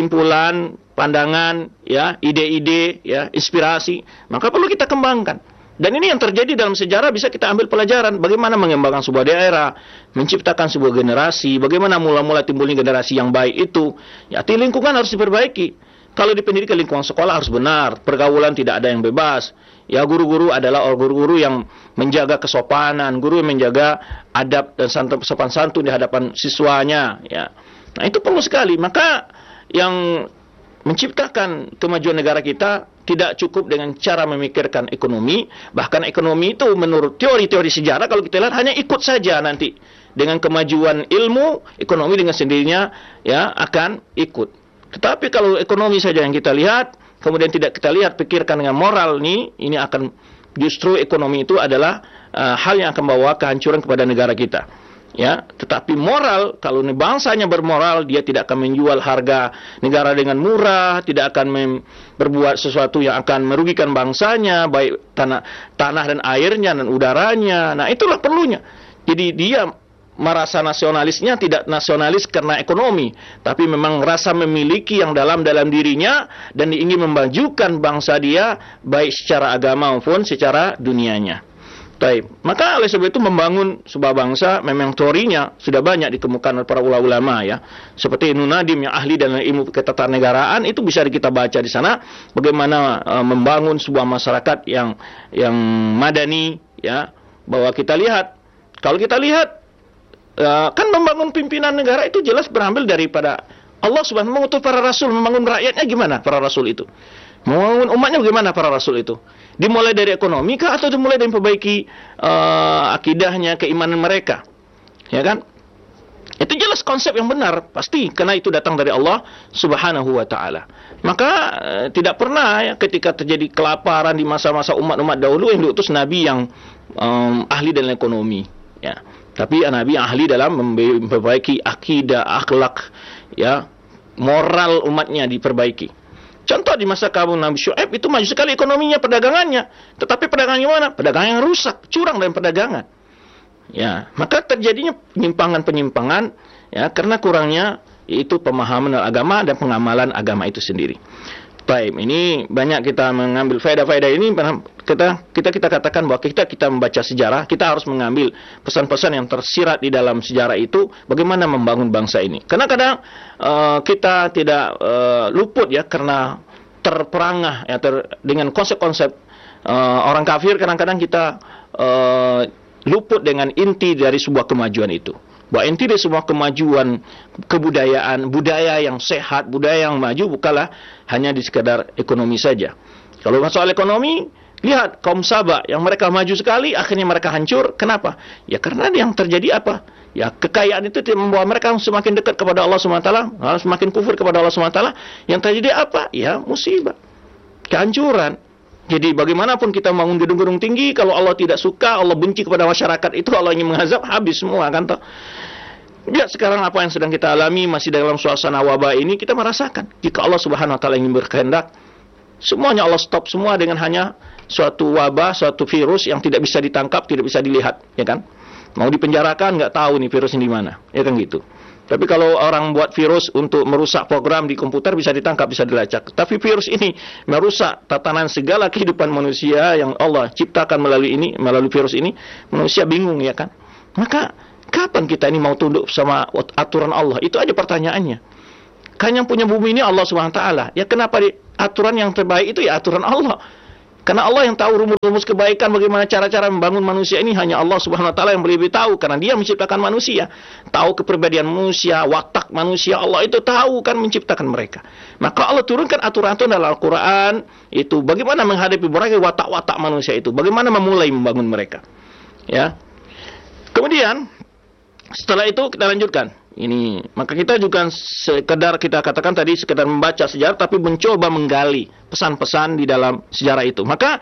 kesimpulan, pandangan, ya, ide-ide, ya, inspirasi, maka perlu kita kembangkan. Dan ini yang terjadi dalam sejarah bisa kita ambil pelajaran. Bagaimana mengembangkan sebuah daerah, menciptakan sebuah generasi, bagaimana mula-mula timbulnya generasi yang baik itu. Ya, di lingkungan harus diperbaiki. Kalau di pendidikan lingkungan sekolah harus benar, pergaulan tidak ada yang bebas. Ya, guru-guru adalah guru-guru yang menjaga kesopanan, guru yang menjaga adab dan sopan santun di hadapan siswanya. Ya, nah itu perlu sekali. Maka yang menciptakan kemajuan negara kita tidak cukup dengan cara memikirkan ekonomi. Bahkan ekonomi itu menurut teori-teori sejarah kalau kita lihat hanya ikut saja nanti. Dengan kemajuan ilmu, ekonomi dengan sendirinya ya akan ikut. Tetapi kalau ekonomi saja yang kita lihat, kemudian tidak kita lihat, pikirkan dengan moral nih, ini akan justru ekonomi itu adalah uh, hal yang akan membawa kehancuran kepada negara kita. Ya, tetapi moral, kalau bangsanya bermoral, dia tidak akan menjual harga negara dengan murah, tidak akan mem- berbuat sesuatu yang akan merugikan bangsanya, baik tanah, tanah dan airnya dan udaranya. Nah, itulah perlunya. Jadi dia merasa nasionalisnya tidak nasionalis karena ekonomi, tapi memang rasa memiliki yang dalam-dalam dirinya dan ingin memajukan bangsa dia, baik secara agama maupun secara dunianya. Baik, maka oleh sebab itu membangun sebuah bangsa memang teorinya sudah banyak dikemukakan oleh para ulama-ulama ya. Seperti Ibnu Nadim yang ahli dalam ilmu ketatanegaraan itu bisa kita baca di sana bagaimana uh, membangun sebuah masyarakat yang yang madani ya. Bahwa kita lihat kalau kita lihat uh, kan membangun pimpinan negara itu jelas berambil daripada Allah Subhanahu wa taala mengutus para rasul. Membangun rakyatnya gimana para rasul itu? Membangun umatnya bagaimana para rasul itu? Dimulai dari ekonomi kah atau dimulai dari memperbaiki uh, akidahnya, keimanan mereka? Ya kan? Itu jelas konsep yang benar, pasti karena itu datang dari Allah Subhanahu wa taala. Maka uh, tidak pernah ya ketika terjadi kelaparan di masa-masa umat-umat dahulu yang diutus nabi yang um, ahli dalam ekonomi, ya. Tapi nabi yang ahli dalam memperbaiki akidah, akhlak, ya, moral umatnya diperbaiki. Contoh di masa kaum Nabi Syuaib itu maju sekali ekonominya, perdagangannya. Tetapi perdagangannya mana? Perdagangan yang rusak, curang dalam perdagangan. Ya, maka terjadinya penyimpangan-penyimpangan ya karena kurangnya itu pemahaman agama dan pengamalan agama itu sendiri. Baik, ini banyak kita mengambil faedah-faedah ini kita kita kita katakan bahwa kita kita membaca sejarah, kita harus mengambil pesan-pesan yang tersirat di dalam sejarah itu bagaimana membangun bangsa ini. Karena kadang uh, kita tidak uh, luput ya karena terperangah ya ter, dengan konsep-konsep uh, orang kafir, kadang-kadang kita uh, luput dengan inti dari sebuah kemajuan itu. Bahwa inti dari semua kemajuan kebudayaan, budaya yang sehat, budaya yang maju bukanlah hanya di sekadar ekonomi saja. Kalau soal ekonomi, lihat kaum Sabah yang mereka maju sekali, akhirnya mereka hancur. Kenapa? Ya karena yang terjadi apa? Ya kekayaan itu membawa mereka semakin dekat kepada Allah subhanahu wa taala, semakin kufur kepada Allah subhanahu wa taala. Yang terjadi apa? Ya musibah, kehancuran. Jadi bagaimanapun kita bangun gedung-gedung tinggi, kalau Allah tidak suka, Allah benci kepada masyarakat itu, Allah ingin mengazab, habis semua kan toh. Ya sekarang apa yang sedang kita alami masih dalam suasana wabah ini, kita merasakan jika Allah Subhanahu wa taala ingin berkehendak, semuanya Allah stop semua dengan hanya suatu wabah, suatu virus yang tidak bisa ditangkap, tidak bisa dilihat, ya kan? Mau dipenjarakan nggak tahu nih virus ini di mana, ya kan gitu. Tapi kalau orang buat virus untuk merusak program di komputer bisa ditangkap, bisa dilacak. Tapi virus ini merusak tatanan segala kehidupan manusia yang Allah ciptakan melalui ini, melalui virus ini, manusia bingung ya kan. Maka kapan kita ini mau tunduk sama aturan Allah? Itu aja pertanyaannya. Kan yang punya bumi ini Allah subhanahu wa taala. Ya kenapa di, aturan yang terbaik itu ya aturan Allah. Karena Allah yang tahu rumus-rumus kebaikan, bagaimana cara-cara membangun manusia ini hanya Allah Subhanahu wa taala yang lebih tahu karena Dia menciptakan manusia. Tahu kepribadian manusia, watak manusia, Allah itu tahu kan menciptakan mereka. Maka Allah turunkan aturan-aturan dalam Al-Qur'an itu bagaimana menghadapi berbagai watak-watak manusia itu, bagaimana memulai membangun mereka. Ya. Kemudian setelah itu kita lanjutkan. Ini, maka kita juga sekedar kita katakan tadi sekedar membaca sejarah tapi mencoba menggali pesan-pesan di dalam sejarah itu. Maka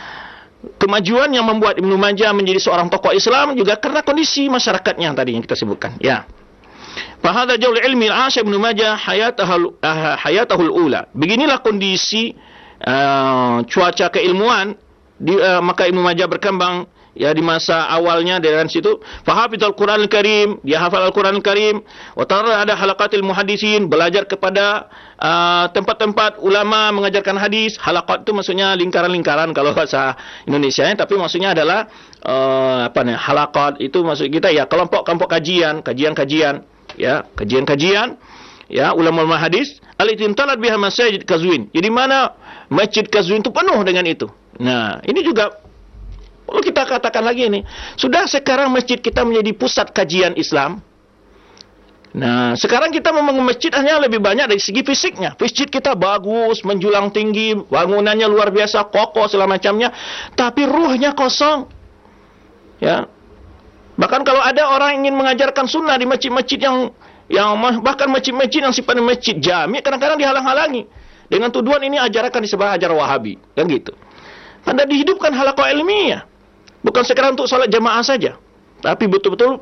kemajuan yang membuat Ibnu Majah menjadi seorang tokoh Islam juga karena kondisi masyarakatnya tadi yang kita sebutkan. Ya. Fahadha jaul ilmi al-asy Ibnu Majah hayatahul uh, hayatahul ula. Beginilah kondisi uh, cuaca keilmuan di, uh, maka Ibnu Majah berkembang ya di masa awalnya dengan situ fahafizul Qur'anul Karim, dia hafal Al-Qur'anul Karim, wa tara ada halaqatil muhaddisin, belajar kepada uh, tempat-tempat ulama mengajarkan hadis. Halaqat itu maksudnya lingkaran-lingkaran kalau bahasa Indonesia, tapi maksudnya adalah uh, apa nih? Halaqat itu maksud kita ya kelompok-kelompok kajian, kajian-kajian, ya, kajian-kajian, ya, ulama-ulama hadis. Al-itimtalat biha masjid Qazwin. Jadi mana Masjid Qazwin itu penuh dengan itu. Nah, ini juga perlu kita katakan lagi ini. Sudah sekarang masjid kita menjadi pusat kajian Islam. Nah, sekarang kita membangun masjid hanya lebih banyak dari segi fisiknya. Masjid kita bagus, menjulang tinggi, bangunannya luar biasa, kokoh segala macamnya, tapi ruhnya kosong. Ya. Bahkan kalau ada orang ingin mengajarkan sunnah di masjid-masjid yang yang bahkan masjid-masjid yang sifatnya masjid jami, kadang-kadang dihalang-halangi dengan tuduhan ini ajarkan di sebelah ajar Wahabi, kan gitu. Anda dihidupkan halaqah ilmiah, bukan sekedar untuk salat jamaah saja, tapi betul-betul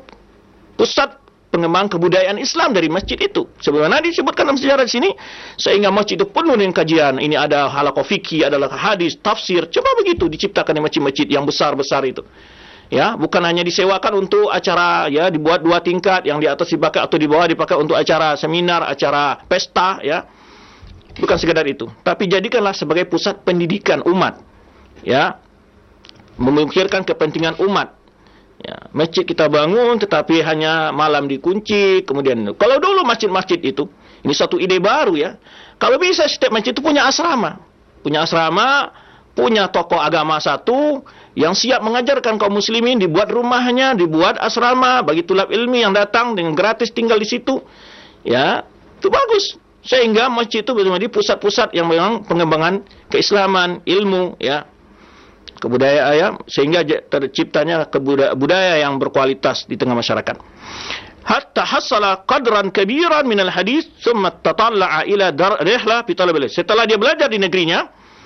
pusat pengembangan kebudayaan Islam dari masjid itu. Sebagaimana disebutkan dalam sejarah di sini, sehingga masjid itu penuh dengan kajian. Ini ada halaqah fikih, ada hadis, tafsir. Coba begitu diciptakan di masjid-masjid yang besar-besar itu. Ya, bukan hanya disewakan untuk acara, ya, dibuat dua tingkat, yang di atas dipakai atau di bawah dipakai untuk acara seminar, acara pesta, ya. Bukan sekedar itu, tapi jadikanlah sebagai pusat pendidikan umat, ya, memikirkan kepentingan umat. Ya, masjid kita bangun, tetapi hanya malam dikunci, kemudian kalau dulu masjid-masjid itu, ini satu ide baru, ya. Kalau bisa setiap masjid itu punya asrama, punya asrama, punya tokoh agama satu yang siap mengajarkan kaum muslimin, dibuat rumahnya, dibuat asrama bagi tulab ilmi yang datang dengan gratis tinggal di situ. Ya, itu bagus. Sehingga masjid itu menjadi pusat-pusat yang memang pengembangan keislaman, ilmu, ya, kebudayaan, ya, sehingga terciptanya kebudaya budaya yang berkualitas di tengah masyarakat. Hatta hasala qadran kabiran minal hadis, thumma tatalla'a ila dar rihla fi talab ilm. Setelah dia belajar di negerinya,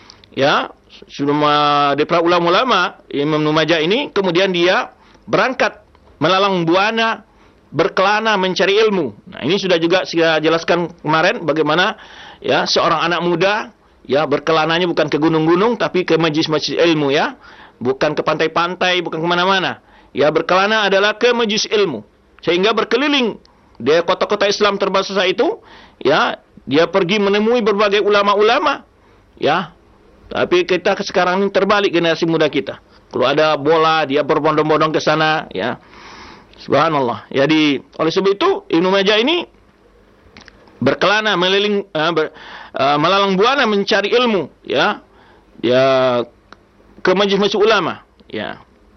ya, sudah dari para ulama-ulama Imam Ibnu Majah ini, kemudian dia berangkat melalang buana, berkelana mencari ilmu. Nah, ini sudah juga saya jelaskan kemarin bagaimana, ya, seorang anak muda, ya, berkelananya bukan ke gunung-gunung tapi ke majlis-majlis ilmu, ya, bukan ke pantai-pantai, bukan kemana-mana. Ya, berkelana adalah ke majlis ilmu, sehingga berkeliling dia kota-kota Islam terbesar itu, ya, dia pergi menemui berbagai ulama-ulama, ya. Tapi kita sekarang ini terbalik generasi muda kita. Kalau ada bola, dia berbondong-bondong ke sana, ya. Subhanallah. Jadi, oleh sebab itu, Ibnu Majah ini berkelana, meliling, uh, ber, uh, melalang buana mencari ilmu, ya. Ya, ke majlis-majlis ulama, ya.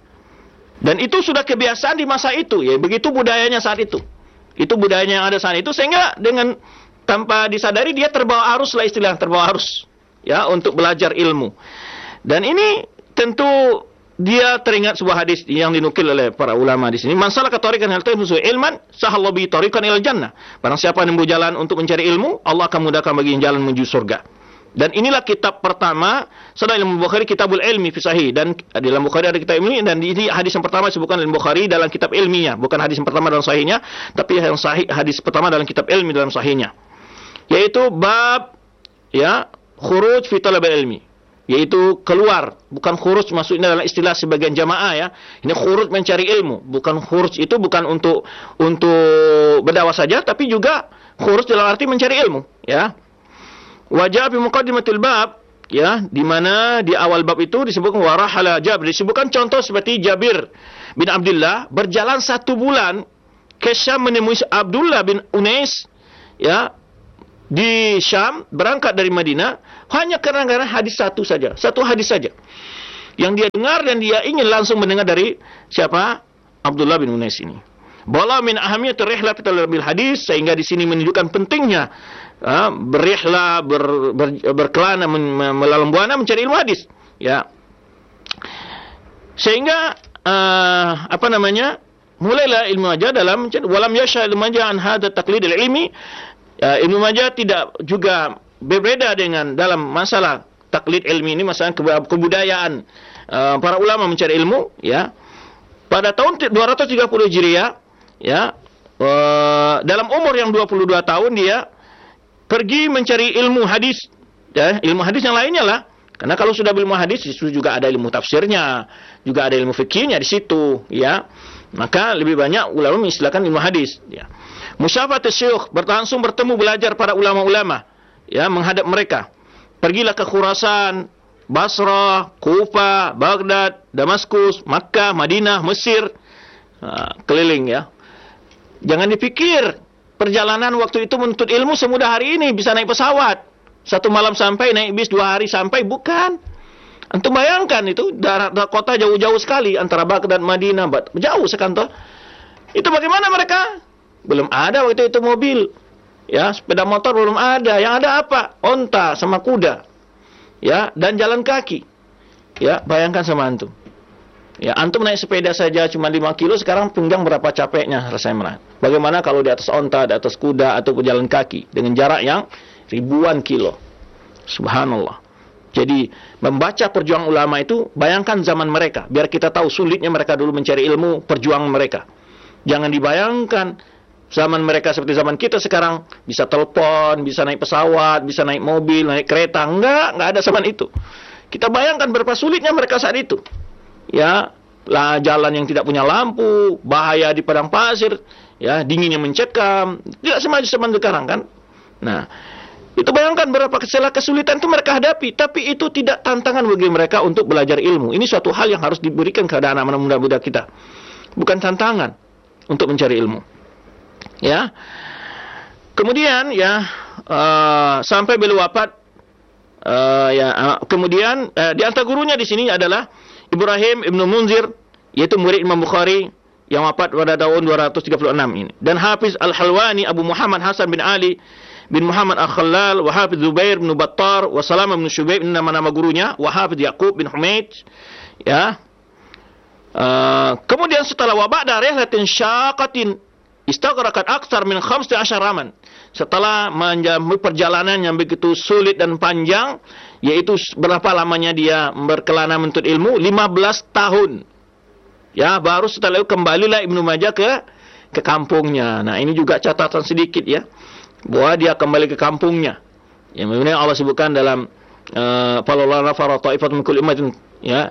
Dan itu sudah kebiasaan di masa itu, ya. Begitu budayanya saat itu. Itu budayanya yang ada saat itu, sehingga dengan tanpa disadari dia terbawa arus lah, istilah terbawa arus, ya, untuk belajar ilmu. Dan ini tentu dia teringat sebuah hadis yang dinukil oleh para ulama di sini. Man salaka tariqan yaltamisu ilman, sahallahu bihi tariqan ilal jannah. Barang siapa yang menempuh jalan untuk mencari ilmu, Allah akan mudahkan bagi jalan menuju surga. Dan inilah kitab pertama setelah Imam Bukhari, Kitabul Ilmi fi Sahih, dan di dalam Bukhari ada kitab ilmi, dan ini hadis yang pertama disebutkan dalam Bukhari dalam kitab ilminya, bukan hadis yang pertama dalam sahihnya, tapi yang sahih hadis pertama dalam kitab ilmi dalam sahihnya. Yaitu bab, ya, khuruj fi talabil ilmi, yaitu keluar, bukan khuruj maksudnya dalam istilah sebagian jamaah, ya. Ini khuruj mencari ilmu, bukan khuruj itu bukan untuk untuk berdakwah saja, tapi juga khuruj dalam arti mencari ilmu, ya. Wajah fi muqaddimatil bab, ya, di mana di awal bab itu disebutkan warahala Jabir, disebutkan contoh seperti Jabir bin Abdullah berjalan satu bulan ke Syam menemui Abdullah bin Unais, ya, di Syam, berangkat dari Madinah hanya karena hadis satu saja, satu hadis saja yang dia dengar, dan dia ingin langsung mendengar dari siapa? Abdullah bin Unais ini. Bala min ahamiyatir rihlah fi talabil hadis, sehingga di sini menunjukkan pentingnya uh, berrihlah, ber, ber, berkelana, melalang buana mencari ilmu hadis, ya. Sehingga uh, apa namanya? Mulailah Ibnu Majah dalam walam yasha Ibnu Majah an hadha taqlid al-ilmi. Uh, Ibnu Majah tidak juga berbeda dengan dalam masalah taklid ilmi ini, masalah kebudayaan uh, para ulama mencari ilmu, ya. Pada tahun dua ratus tiga puluh Hijriah, ya, uh, dalam umur yang dua puluh dua tahun dia pergi mencari ilmu hadis, ya, ilmu hadis yang lainnya lah, Karena kalau sudah ilmu hadis, itu juga ada ilmu tafsirnya, juga ada ilmu fikihnya di situ, ya. Maka lebih banyak ulama mengistilahkan ilmu hadis, ya. Musyafahatus syuyukh, berlangsung bertemu belajar para ulama-ulama, ya, menghadap mereka. Pergilah ke Khurasan, Basrah, Kufa, Baghdad, Damaskus, Makkah, Madinah, Mesir, uh, keliling, ya. Jangan dipikir perjalanan waktu itu menuntut ilmu semudah hari ini, bisa naik pesawat. Satu malam sampai, naik bis dua hari sampai, bukan. Antum bayangkan itu, daerah kota jauh-jauh sekali, antara Baghdad, Madinah, jauh sekantor. Itu bagaimana mereka? Belum ada waktu itu mobil. Ya, sepeda motor belum ada. Yang ada apa? Onta sama kuda. Ya, dan jalan kaki. Ya, bayangkan sama antum. Ya, antum naik sepeda saja cuma lima kilo, sekarang pinggang berapa capeknya rasanya. Bagaimana kalau di atas onta, di atas kuda, atau berjalan kaki dengan jarak yang ribuan kilo. Subhanallah. Jadi membaca perjuangan ulama itu, bayangkan zaman mereka, biar kita tahu sulitnya mereka dulu mencari ilmu, perjuangan mereka. Jangan dibayangkan zaman mereka seperti zaman kita sekarang, bisa telepon, bisa naik pesawat, bisa naik mobil, naik kereta. Enggak, enggak ada zaman itu. Kita bayangkan berapa sulitnya mereka saat itu. Ya, lah jalan yang tidak punya lampu, bahaya di padang pasir, ya, dinginnya mencekam. Tidak semaju zaman sekarang kan. Nah, itu bayangkan berapa kesulitan itu mereka hadapi, tapi itu tidak tantangan bagi mereka untuk belajar ilmu. Ini suatu hal yang harus diberikan kepada anak-anak muda-muda kita. Bukan tantangan untuk mencari ilmu. Ya. Kemudian ya uh, sampai beliau wafat, uh, ya uh, kemudian uh, di antara gurunya di sini adalah Ibrahim Ibnu Munzir, yaitu murid Imam Bukhari yang wafat pada tahun dua ratus tiga puluh enam ini. Dan Hafiz Al-Halwani Abu Muhammad Hasan bin Ali bin Muhammad Al-Khallal, wa Hafiz Zubair bin Battar, wa Salam bin Syubaib, ini nama-nama gurunya, wa Hafiz Yaqub bin Humaid, ya. Uh, kemudian setelah wabak dari rihlatin syaqatin istaghraqat aktsar min khamsati asyara aman. Setelah menjalani perjalanan yang begitu sulit dan panjang, yaitu berapa lamanya dia berkelana menuntut ilmu? lima belas tahun. Ya, baru setelah itu kembalilah Ibnu Majah ke ke kampungnya. Nah, ini juga catatan sedikit ya, bahwa dia kembali ke kampungnya. Yang memang Allah sebutkan dalam falawla nafara ta'ifatun min kulli ummatin, ya,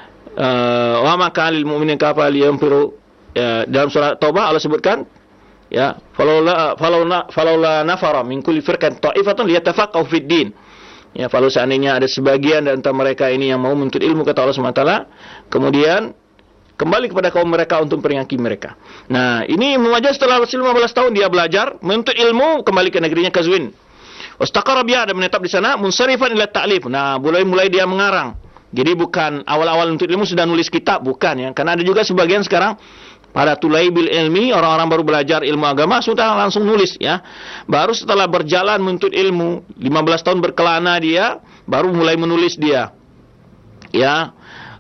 wa ma kana lil mu'minin kafa liyamfiru, ya, dalam surah Taubah Allah sebutkan, ya, falawla falawla falawla nafara min kulli firqatin ta'ifatun liyatafaqahu fid din. Ya, kalau seandainya ada sebagian di antara mereka ini yang mau menuntut ilmu, kata Allah subhanahu wa taala, kemudian kembali kepada kaum mereka untuk memperingati mereka. Nah, ini Muwajjah setelah lima belas tahun dia belajar menuntut ilmu, kembali ke negerinya Qazwin. Wastaqarra biha, dan menetap di sana, munsarifan ila ta'lif. Nah, mulai-mulai dia mengarang. Jadi bukan awal-awal menuntut ilmu sudah nulis kitab, bukan ya. Karena ada juga sebagian sekarang pada tulaibil ilmi, orang-orang baru belajar ilmu agama sudah langsung nulis ya. Baru setelah berjalan menuntut ilmu, lima belas tahun berkelana dia, baru mulai menulis dia. Ya.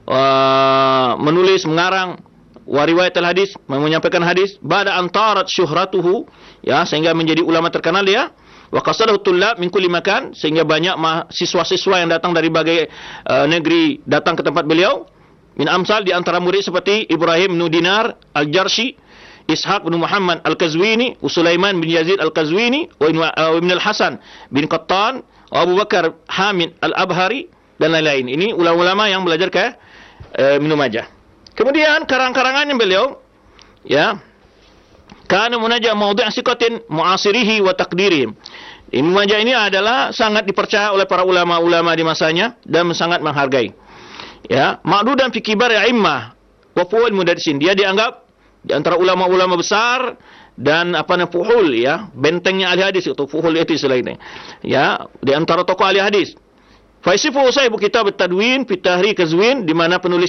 Uh, menulis, mengarang wariwayat al-hadis, menyampaikan hadis, ba'da antarat syuhratuhu, ya, sehingga menjadi ulama terkenal dia. Wa qasadahu tullab min kulli makan, sehingga banyak siswa-siswa yang datang dari berbagai uh, negeri datang ke tempat beliau. Min amsal, di antara murid seperti Ibrahim bin Dinar Al-Jarshi, Ishaq bin Muhammad Al-Qazwini, Sulaiman bin Yazid Al-Qazwini, wa Ibn Al-Hasan bin Qattan, Abu Bakar Hamid Al-Abhari, dan lain-lain. Ini ulama-ulama yang belajar ke Ibnu Majah. Kemudian karang-karangannya beliau, ya, kana munajjah mawdi' siqatin mu'asirihi wa taqdirihim. Ibnu Majah ini adalah sangat dipercaya oleh para ulama-ulama di masanya dan sangat menghargai. Ya, ma'dudan fi kibar a'immah wa fuhul mudassisin. Dia dianggap di antara ulama-ulama besar dan apa namanya fuhul, ya, bentengnya ahli hadis atau fuhul itu istilahnya. Ya, di antara tokoh ahli hadis. Faisifu sahibu kitab at-tadwin fi tahri Qazwin, di mana penulis